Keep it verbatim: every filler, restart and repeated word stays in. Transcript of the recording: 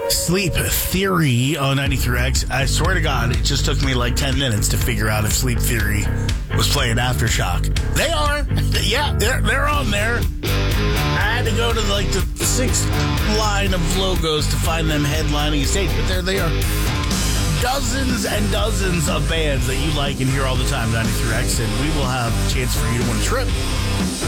Sleep Theory on ninety-three X. I swear to God, it just took me like ten minutes to figure out if Sleep Theory was playing Aftershock. They are. Yeah, they're, they're on there. I had to go to like the sixth line of logos to find them headlining a stage, but there they are. Dozens and dozens of bands that you like and hear all the time, ninety-three X, and we will have a chance for you to win a trip